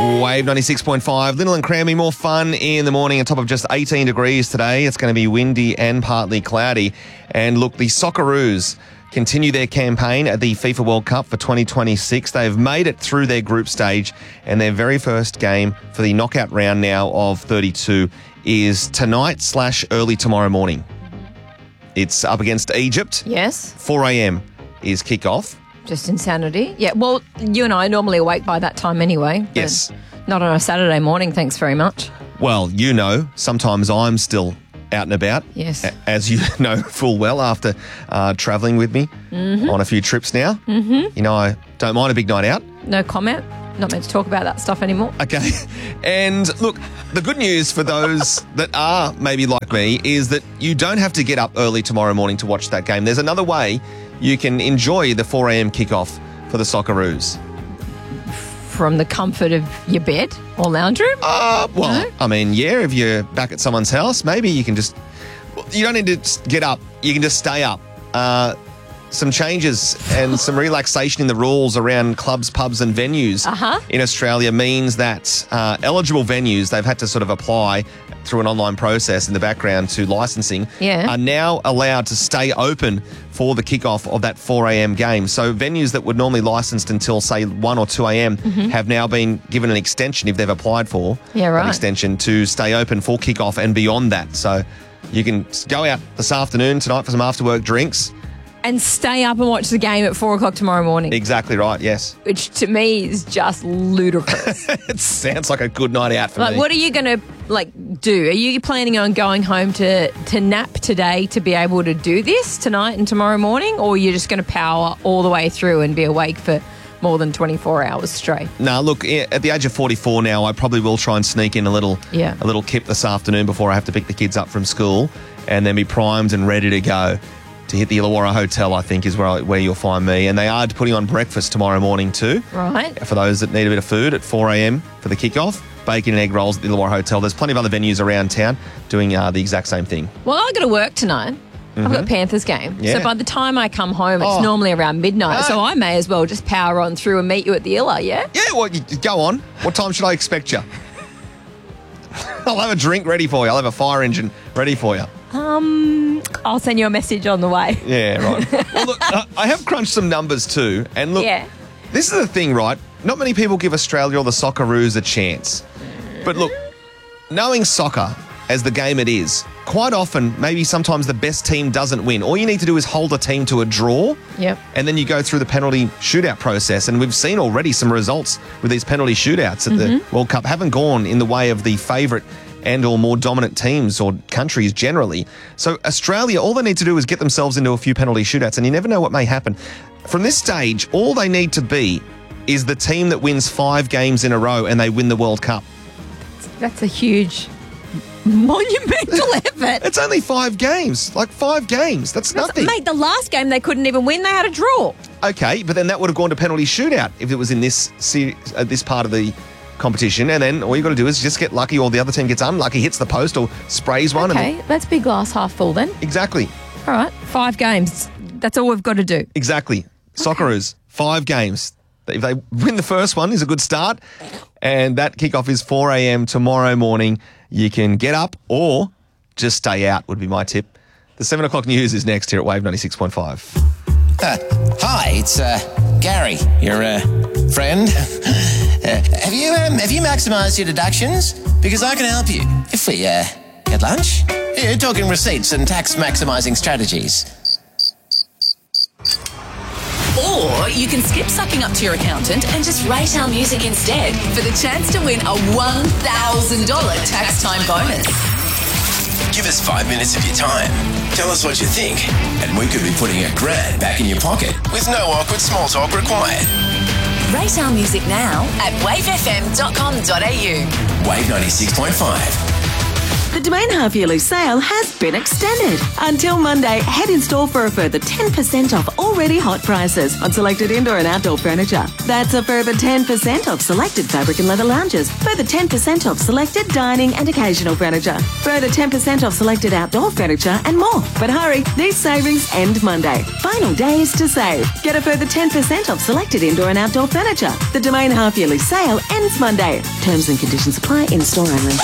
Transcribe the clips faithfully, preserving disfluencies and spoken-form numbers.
Wave ninety-six point five. Little and Crammy, more fun in the morning, on top of just eighteen degrees today. It's going to be windy and partly cloudy. And look, the Socceroos continue their campaign at the FIFA World Cup for twenty twenty-six. They've made it through their group stage, and their very first game for the knockout round now of thirty-two is tonight slash early tomorrow morning. It's up against Egypt. Yes. four a.m. is kickoff. Just insanity. Yeah, well, you and I are normally awake by that time anyway. but Yes. Not on a Saturday morning, thanks very much. Well, you know, sometimes I'm still out and about. Yes. a- As you know full well after uh, travelling with me Mm-hmm. on a few trips now. Mm-hmm. You know, I don't mind a big night out. No comment. Not meant to talk about that stuff anymore. Okay. And look, the good news for those that are maybe like me is that you don't have to get up early tomorrow morning to watch that game. There's another way you can enjoy the four a.m. kickoff for the Socceroos. From the comfort of your bed or lounge room? Uh, well, No? I mean, yeah, if you're back at someone's house, maybe you can just... well, you don't need to just get up. You can just stay up. Uh, some changes and some relaxation in the rules around clubs, pubs and venues Uh-huh. in Australia means that uh, eligible venues, they've had to sort of apply through an online process in the background to licensing, Yeah. are now allowed to stay open for the kickoff of that four a.m. game. So venues that were normally licensed until, say, one or two a.m. have now been given an extension, if they've applied for Yeah, an right. extension, to stay open for kickoff and beyond that. So you can go out this afternoon, tonight, for some after-work drinks. And stay up and watch the game at four o'clock tomorrow morning, Exactly right, yes. which to me is just ludicrous. It sounds like a good night out for Like, me. what are you going to, like, do? Are you planning on going home to, to nap today to be able to do this tonight and tomorrow morning? Or are you just going to power all the way through and be awake for more than twenty-four hours straight? No, look, i- at the age of forty-four now, I probably will try and sneak in a little Yeah. a little kip this afternoon before I have to pick the kids up from school, and then be primed and ready to go to hit the Illawarra Hotel, I think, is where, I, where you'll find me. And they are putting on breakfast tomorrow morning too. Right. For those that need a bit of food at four a.m. for the kickoff. Bacon and egg rolls at the Illawarra Hotel. There's plenty of other venues around town doing uh, the exact same thing. Well, I've got to work tonight. I've got a Panthers game. Yeah. So by the time I come home, it's Oh. normally around midnight. No. So I may as well just power on through and meet you at the Illa, yeah? Yeah, well, you, go on. What time should I expect you? I'll have a drink ready for you. I'll have a fire engine ready for you. Um, I'll send you a message on the way. Yeah, right. Well, look, uh, I have crunched some numbers too. And look, Yeah. this is the thing, right? Not many people give Australia or the Socceroos a chance. But look, knowing soccer as the game it is, quite often, maybe sometimes the best team doesn't win. All you need to do is hold a team to a draw. Yep. And then you go through the penalty shootout process. And we've seen already some results with these penalty shootouts at the World Cup haven't gone in the way of the favourite and or more dominant teams or countries generally. So Australia, all they need to do is get themselves into a few penalty shootouts, and you never know what may happen. From this stage, all they need to be is the team that wins five games in a row and they win the World Cup. That's a huge, monumental effort. It's only five games. Like five games. That's nothing. Mate, the last game they couldn't even win. They had a draw. Okay, but then that would have gone to penalty shootout if it was in this se- uh, this part of the competition, and then all you got to do is just get lucky, or the other team gets unlucky, hits the post or sprays one. Okay, And let's be glass half full then. exactly, All right, five games. That's all we've got to do. exactly. Socceroos, five games. If they win the first one, is a good start, and that kickoff is four a.m. tomorrow morning. You can get up or just stay out would be my tip. The seven o'clock news is next here at Wave ninety-six point five. Uh, hi, it's uh, Gary, your uh, friend. Uh, have you um, have you maximised your deductions? Because I can help you. If we uh, get lunch, uh, talking receipts and tax maximising strategies. Or you can skip sucking up to your accountant and just rate our music instead for the chance to win a one thousand dollars tax time bonus. Give us five minutes of your time. Tell us what you think, and we could be putting a grand back in your pocket with no awkward small talk required. Rate our music now at wave f m dot com dot a u. Wave ninety-six point five. The Domain half-yearly sale has been extended. Until Monday, head in store for a further ten percent off already hot prices on selected indoor and outdoor furniture. That's a further ten percent off selected fabric and leather lounges. Further ten percent off selected dining and occasional furniture. Further ten percent off selected outdoor furniture and more. But hurry, these savings end Monday. Final days to save. Get a further ten percent off selected indoor and outdoor furniture. The Domain half-yearly sale ends Monday. Terms and conditions apply, in store only.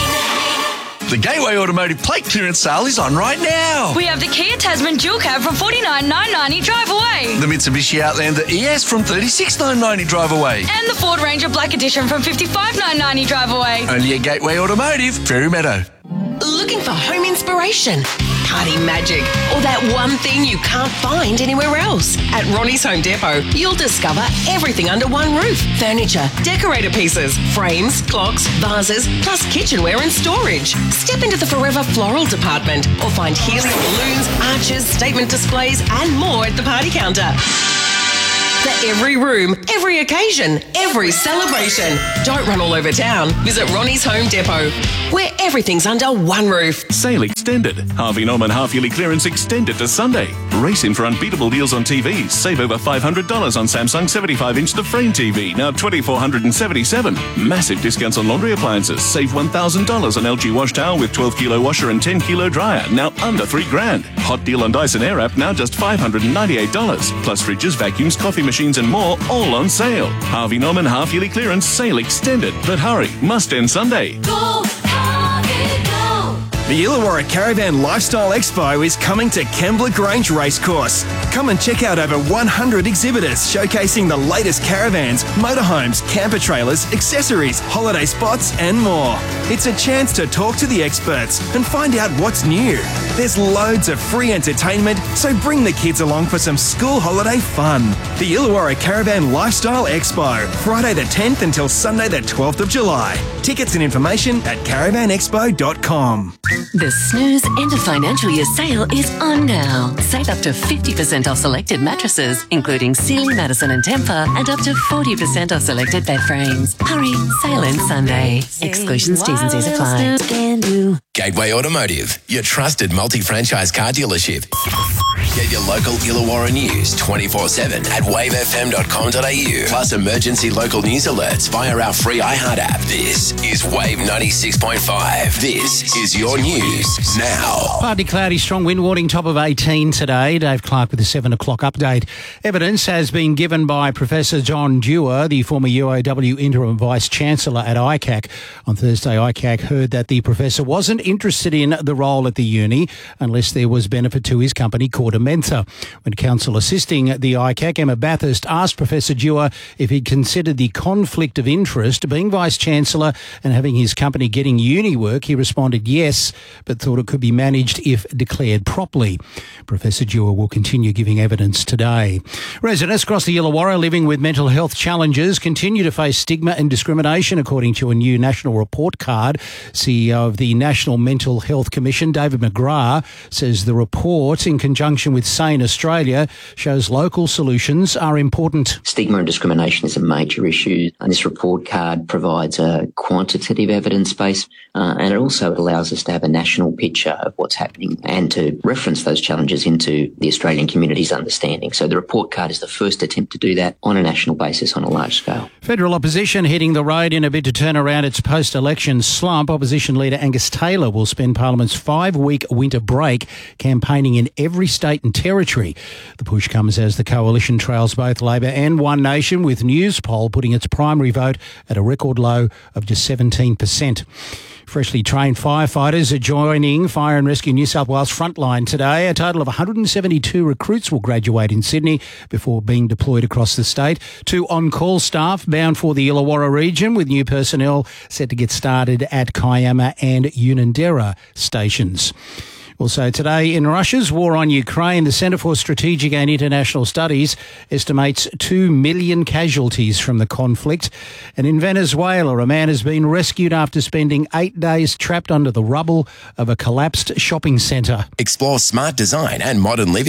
The Gateway Automotive plate clearance sale is on right now. We have the Kia Tasman dual cab from forty-nine thousand nine hundred ninety drive away. The Mitsubishi Outlander E S from thirty-six thousand nine hundred ninety drive away. And the Ford Ranger Black Edition from fifty-five thousand nine hundred ninety drive away. Only at Gateway Automotive, Fairy Meadow. Looking for home inspiration, party magic, or that one thing you can't find anywhere else? At Ronnie's Home Depot, you'll discover everything under one roof. Furniture, decorator pieces, frames, clocks, vases, plus kitchenware and storage. Step into the Forever Floral department or find helium balloons, arches, statement displays and more at the party counter. For every room, every occasion, every celebration. Don't run all over town. Visit Ronnie's Home Depot, where everything's under one roof. Sale extended. Harvey Norman half-yearly clearance extended to Sunday. Race in for unbeatable deals on T Vs. Save over five hundred dollars on Samsung seventy-five inch The Frame T V, now two thousand four hundred seventy-seven dollars. Massive discounts on laundry appliances. Save one thousand dollars on L G wash towel with twelve kilo washer and ten kilo dryer, now under three grand. Hot deal on Dyson Airwrap, now just five hundred ninety-eight dollars. Plus fridges, vacuums, coffee machines and more, all on sale. Harvey Norman half-yearly clearance sale extended. But hurry, must end Sunday. Go, Harvey, go! The Illawarra Caravan Lifestyle Expo is coming to Kembla Grange Racecourse. Come and check out over one hundred exhibitors showcasing the latest caravans, motorhomes, camper trailers, accessories, holiday spots and more. It's a chance to talk to the experts and find out what's new. There's loads of free entertainment, so bring the kids along for some school holiday fun. The Illawarra Caravan Lifestyle Expo, Friday the tenth until Sunday the twelfth of July. Tickets and information at caravan expo dot com. The Snooze End of Financial Year sale is on now. Save up to fifty percent off selected mattresses, including Sealy, Madison and Tempur, and up to forty percent off selected bed frames. Hurry, sale ends Sunday. Exclusions, T's and C's apply. Gateway Automotive, your trusted multi-franchise car dealership. Get your local Illawarra news twenty-four seven at wave f m dot com dot a u. Plus emergency local news alerts via our free iHeart app. This is Wave ninety-six point five. This is your news now. Partly cloudy, strong wind warning, top of eighteen today. Dave Clark with the seven o'clock update. Evidence has been given by Professor John Dewar, the former U O W Interim Vice-Chancellor at I C A C. On Thursday, I C A C heard that the professor wasn't interested in the role at the uni unless there was benefit to his company, KordaMentha. When counsel assisting the I C A C, Emma Bathurst, asked Professor Dewar if he'd considered the conflict of interest being Vice-Chancellor and having his company getting uni work, he responded yes, but thought it could be managed if declared properly. Professor Dewar will continue giving evidence today. Residents across the Illawarra living with mental health challenges continue to face stigma and discrimination, according to a new national report card. C E O of the National Mental Health Commission, David McGrath, says the report, in conjunction with Sane Australia, shows local solutions are important. Stigma and discrimination is a major issue, and this report card provides a quantitative evidence base, uh, and it also allows us to have a national picture of what's happening and to reference those challenges into the Australian community's understanding. So the report card is the first attempt to do that on a national basis on a large scale. Federal opposition hitting the road in a bid to turn around its post-election slump. Opposition leader Angus Taylor will spend Parliament's five-week winter break campaigning in every state and territory. The push comes as the coalition trails both Labor and One Nation, with Newspoll putting its primary vote at a record low of just seventeen percent. Freshly trained firefighters are joining Fire and Rescue New South Wales frontline today. A total of one hundred seventy-two recruits will graduate in Sydney before being deployed across the state. Two on-call staff bound for the Illawarra region, with new personnel set to get started at Kiama and Unanderra stations. Also today, in Russia's war on Ukraine, the Centre for Strategic and International Studies estimates two million casualties from the conflict. And in Venezuela, a man has been rescued after spending eight days trapped under the rubble of a collapsed shopping centre. Explore smart design and modern living.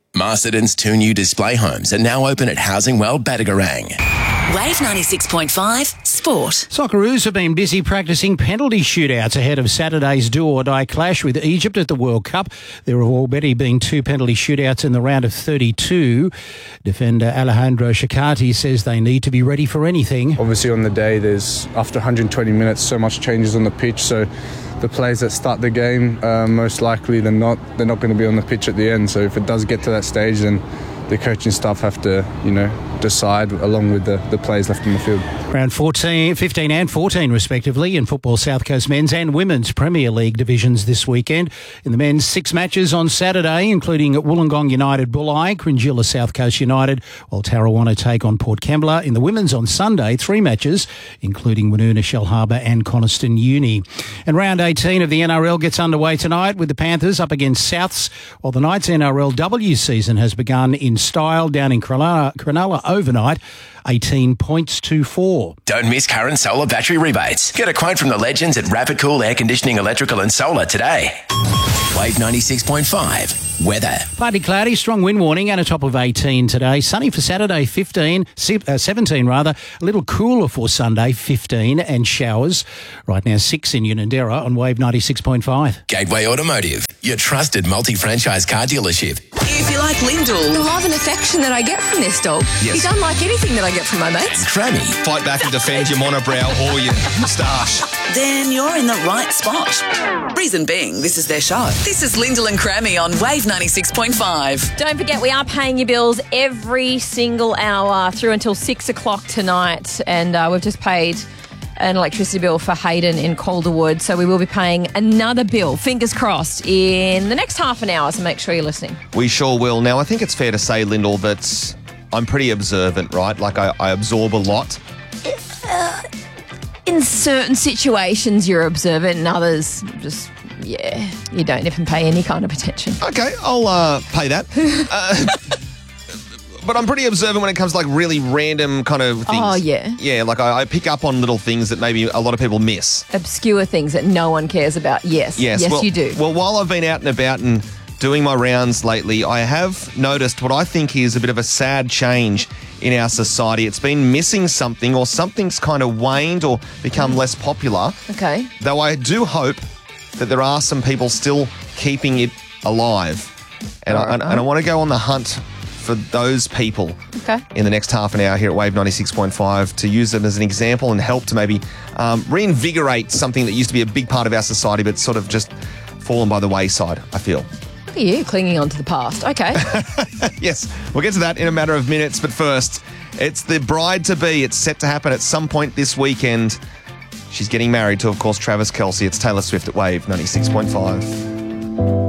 Masterton's two new display homes are now open at Housing World Badagarang. Wave ninety-six point five Sport. Socceroos have been busy practicing penalty shootouts ahead of Saturday's do-or-die clash with Egypt at the World Cup. There have already been two penalty shootouts in the round of thirty-two. Defender Alejandro Shakati says they need to be ready for anything. Obviously on the day, there's after one hundred twenty minutes, so much changes on the pitch, so the players that start the game, uh, most likely than not, they're not going to be on the pitch at the end. So if it does get to that stage, then the coaching staff have to, you know, decide along with the, the players left in the field. Round fourteen, fifteen and fourteen respectively in football South Coast men's and women's Premier League divisions this weekend. In the men's, six matches on Saturday, including Wollongong United Bulli, Cringilla South Coast United, while Tarrawanna take on Port Kembla. In the women's on Sunday, three matches, including Woonona, Shellharbour and Coniston Uni. And round eighteen of the N R L gets underway tonight with the Panthers up against Souths, while the Knights N R L W season has begun in style down in Cronulla, Cronulla overnight, eighteen points to four. Don't miss current solar battery rebates. Get a quote from the legends at Rapid Cool Air Conditioning, Electrical and Solar today. Wave ninety-six point five. Weather. Partly cloudy, strong wind warning and a top of eighteen today. Sunny for Saturday, fifteen, uh, seventeen rather. A little cooler for Sunday, fifteen, and showers. Right now, six in Unanderra on Wave ninety-six point five. Gateway Automotive, your trusted multi-franchise car dealership. If you like Lyndall, The love and affection that I get from this dog Yes. is unlike anything that I get from my mates. Crammy, Fight back and defend your monobrow or your moustache. then you're in the right spot. Reason being, this is their show. This is Lyndall and Crammy on Wave ninety-six point five. Don't forget, we are paying your bills every single hour through until six o'clock tonight. And uh, we've just paid an electricity bill for Hayden in Calderwood. So we will be paying another bill, fingers crossed, in the next half an hour. So make sure you're listening. We sure will. Now, I think it's fair to say, Lyndall, that I'm pretty observant, right? Like, I, I absorb a lot. Uh, in certain situations, you're observant, and others, just, yeah, you don't even pay any kind of attention. Okay, I'll uh, pay that. uh, but I'm pretty observant when it comes to, like, really random kind of things. Oh, yeah. Yeah, like, I, I pick up on little things that maybe a lot of people miss. Obscure things that no one cares about. Yes. Yes, Yes, well, you do. Well, while I've been out and about and doing my rounds lately, I have noticed what I think is a bit of a sad change in our society. It's been missing something, or something's kind of waned or become less popular. Okay. Though I do hope that there are some people still keeping it alive. And, I, and, and I want to go on the hunt for those people Okay. in the next half an hour here at Wave ninety-six point five to use it as an example and help to maybe um, reinvigorate something that used to be a big part of our society but sort of just fallen by the wayside, I feel. Look at you clinging on to the past. Okay. Yes, we'll get to that in a matter of minutes. But first, it's the bride-to-be. It's set to happen at some point this weekend. She's getting married to, of course, Travis Kelce. It's Taylor Swift at Wave ninety-six point five.